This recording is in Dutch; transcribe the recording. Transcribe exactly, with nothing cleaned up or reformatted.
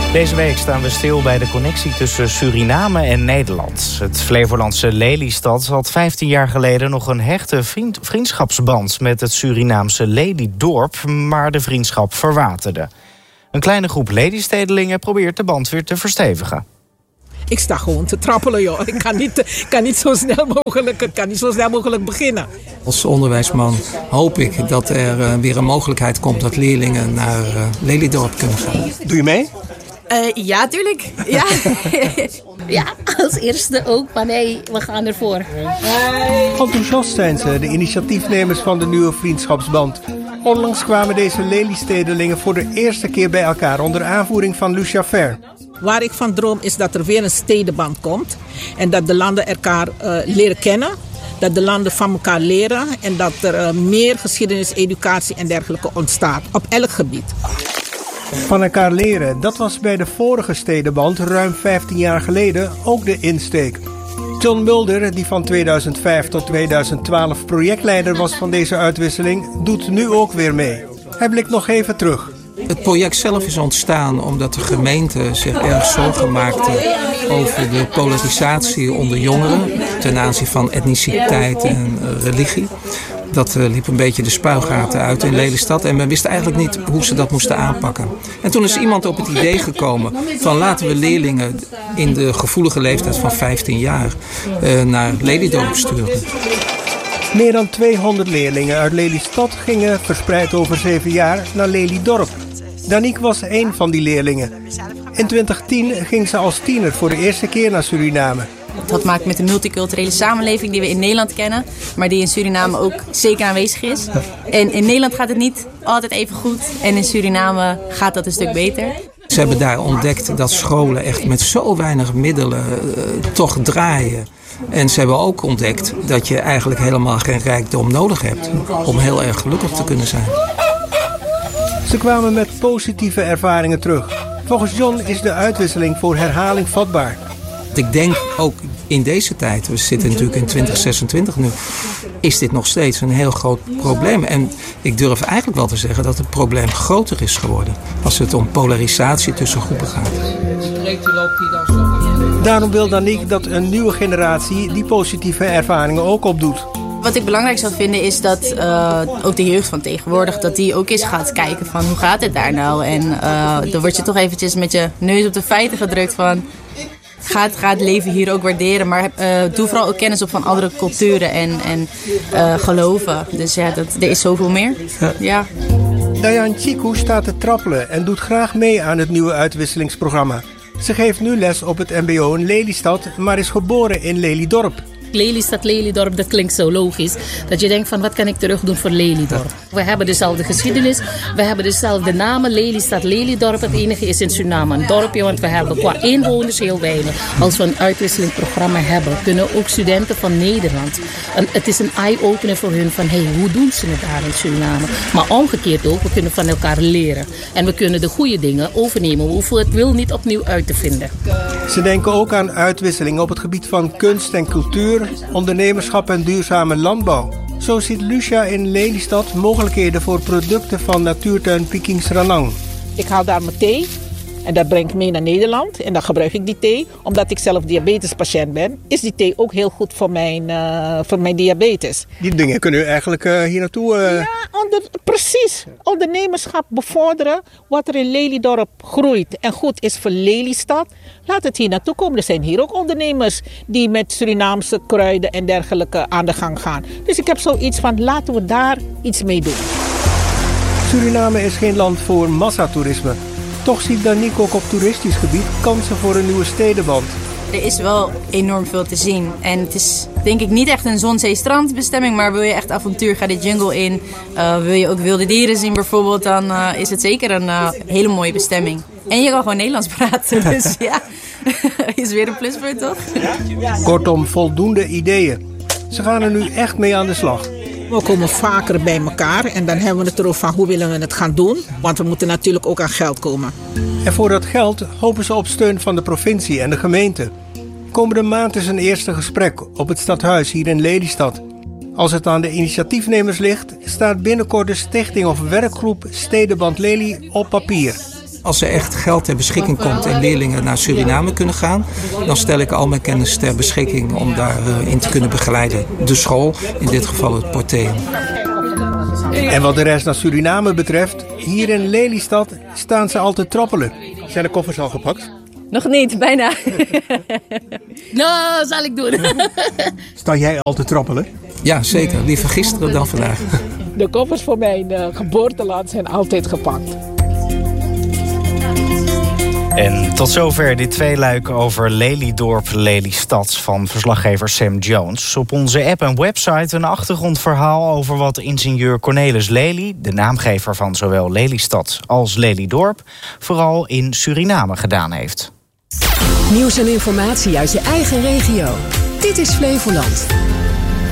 Deze week staan we stil bij de connectie tussen Suriname en Nederland. Het Flevolandse Lelystad had vijftien jaar geleden nog een hechte vriend, vriendschapsband met het Surinaamse Lelydorp, maar de vriendschap verwaterde. Een kleine groep Lelystedelingen probeert de band weer te verstevigen. Ik sta gewoon te trappelen, joh. Ik kan niet, kan niet zo snel mogelijk, het kan niet zo snel mogelijk beginnen. Als onderwijsman hoop ik dat er uh, weer een mogelijkheid komt dat leerlingen naar uh, Lelydorp kunnen gaan. Doe je mee? Uh, ja, tuurlijk. Ja. Ja, als eerste ook, maar nee, we gaan ervoor. Enthousiast zijn ze, de initiatiefnemers van de nieuwe vriendschapsband. Onlangs kwamen deze Lelystedelingen voor de eerste keer bij elkaar onder aanvoering van Lucia Fair. Waar ik van droom is dat er weer een stedenband komt. En dat de landen elkaar uh, leren kennen. Dat de landen van elkaar leren. En dat er uh, meer geschiedenis, educatie en dergelijke ontstaat. Op elk gebied. Van elkaar leren, dat was bij de vorige stedenband ruim vijftien jaar geleden ook de insteek. John Mulder, die van tweeduizend vijf tot tweeduizend twaalf projectleider was van deze uitwisseling, doet nu ook weer mee. Hij blikt nog even terug. Het project zelf is ontstaan omdat de gemeente zich erg zorgen maakte over de polarisatie onder jongeren ten aanzien van etniciteit en religie. Dat uh, liep een beetje de spuigaten uit in Lelystad en men wist eigenlijk niet hoe ze dat moesten aanpakken. En toen is iemand op het idee gekomen van laten we leerlingen in de gevoelige leeftijd van vijftien jaar uh, naar Lelydorp sturen. Meer dan tweehonderd leerlingen uit Lelystad gingen verspreid over zeven jaar naar Lelydorp. Danique was één van die leerlingen. In twintig tien ging ze als tiener voor de eerste keer naar Suriname. Het had te maken met de multiculturele samenleving die we in Nederland kennen, maar die in Suriname ook zeker aanwezig is. En in Nederland gaat het niet altijd even goed en in Suriname gaat dat een stuk beter. Ze hebben daar ontdekt dat scholen echt met zo weinig middelen uh, toch draaien. En ze hebben ook ontdekt dat je eigenlijk helemaal geen rijkdom nodig hebt om heel erg gelukkig te kunnen zijn. Ze kwamen met positieve ervaringen terug. Volgens John is de uitwisseling voor herhaling vatbaar. Ik denk ook in deze tijd, we zitten natuurlijk in twintig zesentwintig nu, is dit nog steeds een heel groot probleem. En ik durf eigenlijk wel te zeggen dat het probleem groter is geworden als het om polarisatie tussen groepen gaat. Daarom wil Danique dat een nieuwe generatie die positieve ervaringen ook opdoet. Wat ik belangrijk zou vinden is dat uh, ook de jeugd van tegenwoordig, dat die ook eens gaat kijken van hoe gaat het daar nou. En uh, dan word je toch eventjes met je neus op de feiten gedrukt van ga het, ga het leven hier ook waarderen. Maar uh, doe vooral ook kennis op van andere culturen en, en uh, geloven. Dus ja, dat, er is zoveel meer. Ja. Ja. Dayan Chiku staat te trappelen en doet graag mee aan het nieuwe uitwisselingsprogramma. Ze geeft nu les op het mbo in Lelystad, maar is geboren in Lelydorp. Lelystad, Lelydorp, dat klinkt zo logisch. Dat je denkt van wat kan ik terug doen voor Lelydorp. We hebben dezelfde geschiedenis. We hebben dezelfde namen. Lelystad, Lelydorp. Het enige is in Suriname een dorpje. Want we hebben qua inwoners heel weinig. Als we een uitwisselingsprogramma hebben, kunnen ook studenten van Nederland. En het is een eye-opener voor hun van hey, hoe doen ze het daar in Suriname. Maar omgekeerd ook, we kunnen van elkaar leren. En we kunnen de goede dingen overnemen. We hoeven het wil niet opnieuw uit te vinden. Ze denken ook aan uitwisseling op het gebied van kunst en cultuur, ondernemerschap en duurzame landbouw. Zo ziet Lucia in Lelystad mogelijkheden voor producten van natuurtuin Pikings Ranang. Ik haal daar mijn thee en dat breng ik mee naar Nederland. En dan gebruik ik die thee. Omdat ik zelf diabetespatiënt ben, is die thee ook heel goed voor mijn, uh, voor mijn diabetes. Die dingen kunnen u eigenlijk uh, hier naartoe... Uh... Ja, onder, precies. Ondernemerschap bevorderen. Wat er in Lelydorp groeit en goed is voor Lelystad. Laat het hier naartoe komen. Er zijn hier ook ondernemers die met Surinaamse kruiden en dergelijke aan de gang gaan. Dus ik heb zoiets van laten we daar iets mee doen. Suriname is geen land voor massatoerisme. Toch ziet Danique ook op toeristisch gebied kansen voor een nieuwe stedenband. Er is wel enorm veel te zien. En het is denk ik niet echt een zon-zee-strandbestemming, maar wil je echt avontuur, ga de jungle in. Uh, wil je ook wilde dieren zien bijvoorbeeld, dan uh, is het zeker een uh, hele mooie bestemming. En je kan gewoon Nederlands praten, dus ja, is weer een pluspunt toch? Kortom, voldoende ideeën. Ze gaan er nu echt mee aan de slag. We komen vaker bij elkaar en dan hebben we het erover van hoe willen we het gaan doen. Want we moeten natuurlijk ook aan geld komen. En voor dat geld hopen ze op steun van de provincie en de gemeente. Komende maand is een eerste gesprek op het stadhuis hier in Lelystad. Als het aan de initiatiefnemers ligt, staat binnenkort de stichting of werkgroep Stedenband Lely op papier. Als er echt geld ter beschikking komt en leerlingen naar Suriname kunnen gaan, dan stel ik al mijn kennis ter beschikking om daarin uh, te kunnen begeleiden. De school, in dit geval het Porteum. En wat de reis naar Suriname betreft, hier in Lelystad staan ze al te trappelen. Zijn de koffers al gepakt? Nog niet, bijna. Nou, zal ik doen. Sta jij al te trappelen? Ja, zeker. Liever gisteren dan vandaag. De koffers voor mijn uh, geboorteland zijn altijd gepakt. En tot zover dit tweeluik over Lelydorp, Lelystad van verslaggever Sam Jones. Op onze app en website een achtergrondverhaal over wat ingenieur Cornelis Lely, de naamgever van zowel Lelystad als Lelydorp, vooral in Suriname gedaan heeft. Nieuws en informatie uit je eigen regio. Dit is Flevoland.